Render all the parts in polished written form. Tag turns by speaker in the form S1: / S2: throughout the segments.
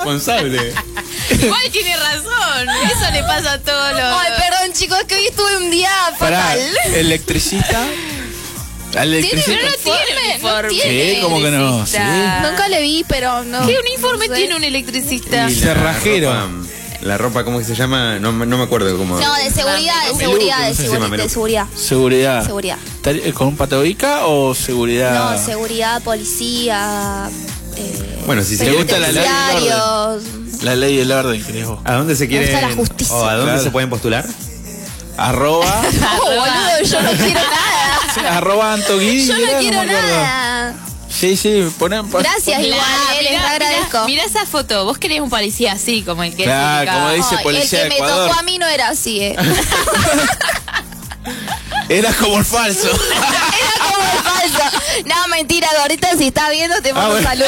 S1: responsable.
S2: Igual tiene razón. Eso le pasa a todos los...
S3: Ay, perdón, chicos, es que hoy estuve un día
S4: Pará,
S3: fatal.
S4: electricista. Al electricista.
S2: Pero no tiene uniforme.
S4: Sí, ¿cómo que no? Sí.
S3: Nunca le vi, pero no.
S2: ¿Qué uniforme
S3: no sé.
S2: tiene un electricista?
S1: Y
S4: Cerrajero.
S1: La ropa, ¿cómo que se llama? No me acuerdo cómo.
S3: No, de seguridad, de
S4: Meluco,
S3: seguridad, de
S1: no sé si se llama
S3: seguridad.
S4: Seguridad.
S3: Seguridad.
S4: ¿Con un patavica o seguridad?
S3: No, seguridad, policía.
S1: Bueno, si se
S4: ¿Te gusta la ley y el
S3: penitenciarios.
S4: La ley y el orden, creo.
S1: ¿A dónde se quieren?
S3: gusta la justicia.
S1: ¿O a dónde
S4: Claro.
S1: se pueden postular?
S4: Arroba.
S3: No, boludo, yo no quiero nada.
S4: Arroba Antoguidi.
S3: Yo no quiero nada.
S4: Sí, ponen.
S3: Gracias, igual, les agradezco.
S2: Mira esa foto. Vos querés un policía así, como el que...
S4: Claro, como dice
S3: Ay,
S4: policía
S3: el
S4: de
S3: que me
S4: Ecuador.
S3: tocó a mí no era así,
S4: Era como el falso.
S3: Era como el falso. No, mentira, Gordita, si estás viendo, te mando un saludo.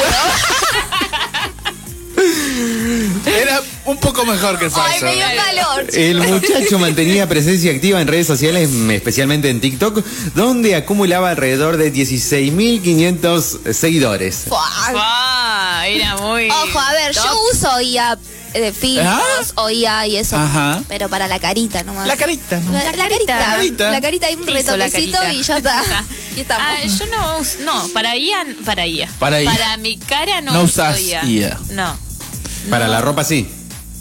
S4: Era un poco mejor que el falso.
S3: Ay, me dio calor.
S1: El muchacho mantenía presencia activa en redes sociales, especialmente en TikTok, donde acumulaba alrededor de 16.500 seguidores.
S3: Fua.
S2: Era muy...
S3: Ojo, a ver, yo uso IA de filtros o IA y eso.
S4: Ajá.
S3: Pero para la carita nomás.
S4: La carita, ¿no?
S3: La carita.
S4: carita.
S3: La carita, hay un
S2: Hizo la
S3: retoquecito
S2: carita.
S3: y ya está. Y estamos.
S2: yo no uso... No, para IA.
S4: Para IA.
S2: Para mi cara no
S4: No
S2: uso
S4: usás
S2: IA.
S4: IA.
S2: No.
S1: Para la ropa sí.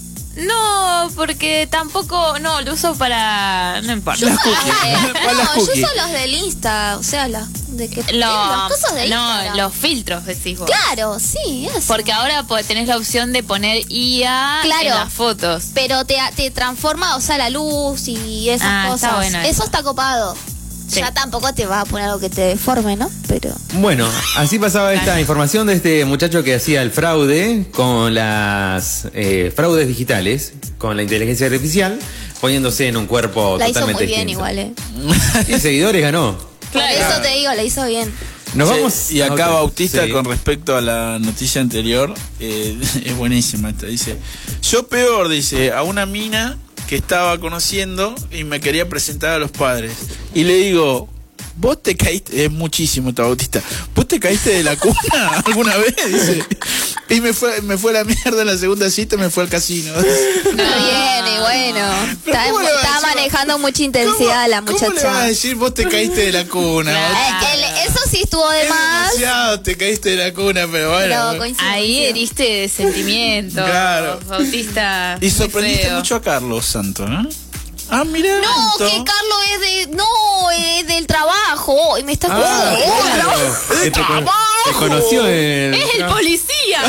S2: No, porque tampoco... No, lo uso para... No importa.
S4: Las cookies. Para las
S3: No, yo
S4: cookies.
S3: uso los del Insta, o sea, de que
S2: Los
S3: cosas de
S2: no,
S3: Instagram.
S2: los filtros, decís vos.
S3: Claro, sí, eso.
S2: Porque ahora tenés la opción de poner IA
S3: Claro.
S2: en las fotos.
S3: Pero te transforma, o sea, la luz y esas
S2: Ah,
S3: cosas.
S2: está bueno
S3: eso
S2: eso.
S3: está copado.
S2: Sí.
S3: Ya tampoco te va a poner algo que te deforme, ¿no? Pero...
S1: Bueno, así pasaba esta información de este muchacho que hacía el fraude con las fraudes digitales, con la inteligencia artificial, poniéndose en un cuerpo
S3: La hizo
S1: totalmente
S3: muy bien
S1: distinto.
S3: igual,
S1: Y seguidores ganó.
S3: Por eso te digo, la hizo bien.
S1: Nos
S4: Sí,
S1: vamos.
S4: y
S1: a
S4: acá
S1: otra.
S4: Bautista,
S1: Sí.
S4: con respecto a la noticia anterior, es buenísima esta. Dice, yo peor, dice, a una mina que estaba conociendo y me quería presentar a los padres. Y le digo, vos te caíste, es muchísimo esta Bautista, vos te caíste de la cuna alguna vez, dice. Y me fue la mierda en la segunda cita, me fue al casino.
S3: Está bien, y bueno.
S4: Pero ¿cómo le va a
S3: Está
S4: decir?
S3: manejando mucha intensidad la muchacha.
S4: ¿Cómo le vas a decir vos te caíste de la cuna?
S3: Eso sí estuvo de
S4: Es
S3: más.
S4: demasiado, te caíste de la cuna, pero bueno.
S3: Pero coincido,
S2: Ahí
S3: coincido.
S2: heriste de sentimiento.
S4: Claro.
S2: Bautista.
S4: Y sorprendiste
S2: feo.
S4: mucho a Carlos Santo, ¿no? Ah, mira.
S3: No, que Carlos es de... No, es del trabajo. Y me está
S1: Ah, claro. Que te conoció en...
S2: Es el policía.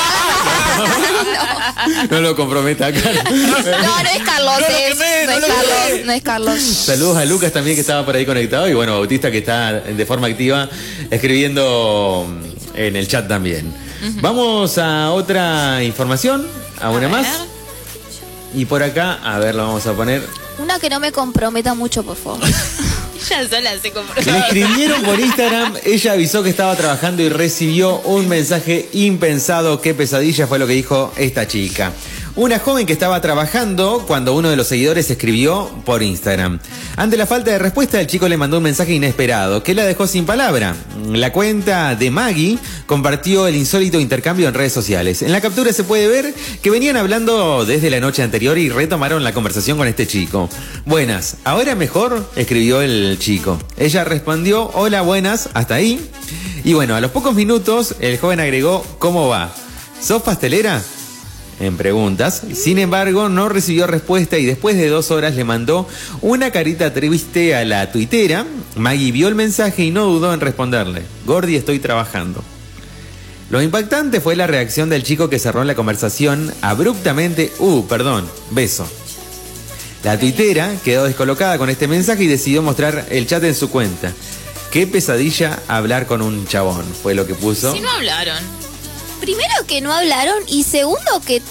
S1: No lo comprometa acá.
S3: No, no es Carlos.
S4: No lo
S3: es,
S4: quemé,
S3: no
S4: no
S3: es
S4: lo
S3: Carlos.
S4: quemé.
S3: No es Carlos.
S1: Saludos a Lucas también que estaba por ahí conectado y bueno, Bautista que está de forma activa escribiendo en el chat también. Vamos a otra información, a una más. Y por acá, a ver, lo vamos a poner.
S3: Una que no me comprometa mucho, por favor.
S2: Ella sola se compró.
S1: Le escribieron por Instagram, ella avisó que estaba trabajando y recibió un mensaje impensado. Qué pesadilla fue lo que dijo esta chica. Una joven que estaba trabajando cuando uno de los seguidores escribió por Instagram. Ante la falta de respuesta, el chico le mandó un mensaje inesperado que la dejó sin palabra. La cuenta de Maggie compartió el insólito intercambio en redes sociales. En la captura se puede ver que venían hablando desde la noche anterior y retomaron la conversación con este chico. Buenas, ¿ahora mejor?, escribió el chico. Ella respondió, hola, buenas, hasta ahí. Y bueno, a los pocos minutos, el joven agregó, ¿cómo va? ¿Sos pastelera?, en preguntas. Sin embargo, no recibió respuesta y después de 2 horas le mandó una carita triste a la tuitera. Maggie vio el mensaje y no dudó en responderle. Gordi, estoy trabajando. Lo impactante fue la reacción del chico que cerró la conversación abruptamente. Beso. La tuitera quedó descolocada con este mensaje y decidió mostrar el chat en su cuenta. Qué pesadilla hablar con un chabón, fue lo que puso.
S2: Si no hablaron.
S3: Primero que no hablaron y segundo que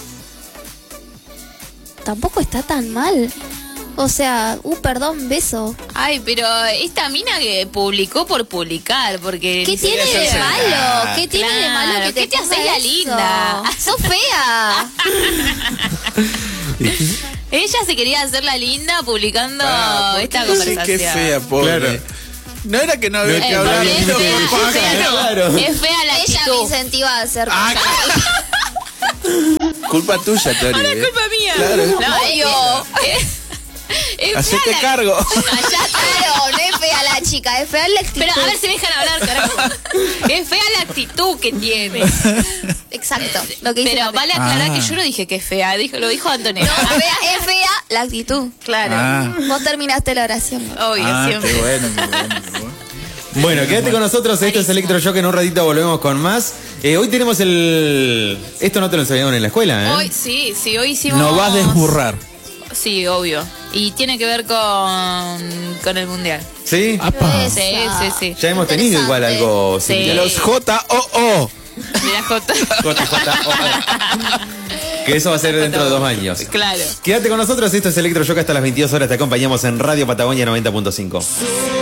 S3: tampoco está tan mal. O sea, perdón, beso.
S2: Ay, pero esta mina que publicó por publicar, porque...
S3: ¿Qué tiene
S4: eso
S3: de
S4: se
S3: malo?
S4: nada.
S3: ¿Qué tiene de malo
S2: Claro,
S3: que
S2: ¿qué te
S3: ponga
S2: haces la
S3: eso?
S2: linda?
S3: ¡Sos fea!
S2: Ella se quería hacer la linda publicando
S4: ¿Por
S2: esta
S4: qué decís
S2: conversación.
S4: que es fea, pobre?
S1: Claro.
S4: No era que no había que
S2: Porque
S4: hablar.
S2: es
S4: lindo
S2: fea,
S4: con
S2: es fea,
S4: paja.
S2: no.
S1: Claro.
S2: Es fea la
S3: Ella me
S2: actitud.
S3: incentiva a hacer
S4: Ah,
S3: cosas.
S4: culpa tuya, Tori.
S2: Ahora es culpa mía.
S4: Claro.
S2: No,
S3: Obvio.
S2: es
S4: Hacete
S2: fea la-
S4: cargo.
S3: Claro, no es fea la chica, es fea la actitud.
S2: Pero a ver si me dejan hablar, carajo. Es fea la actitud que tiene.
S3: Exacto, lo que dice
S2: Pero
S3: Nati.
S2: vale aclarar
S4: Ah.
S2: que yo no dije que es fea, lo dijo Antonella.
S3: No, es fea la actitud.
S2: Claro.
S4: Ah,
S3: Vos terminaste la oración.
S2: Obvio, siempre.
S4: qué bueno, qué bueno, qué bueno.
S1: Bueno, quédate con nosotros, esto es Electroshock, en un ratito volvemos con más. Hoy tenemos Esto no te lo enseñaron en la escuela, ¿eh?
S2: Hoy hicimos...
S4: Nos va a desburrar.
S2: Sí, obvio. Y tiene que ver con el mundial.
S1: ¿Sí?
S4: Apa.
S2: Sí.
S1: Ya hemos tenido igual algo
S2: Sí.
S4: De
S1: similar.
S4: los JOO.
S2: Mira, Jota.
S1: Que eso va a ser dentro de 2 años.
S2: Claro.
S1: Quédate con nosotros, esto es Electroshock hasta las 22 horas, te acompañamos en Radio Patagonia 90.5.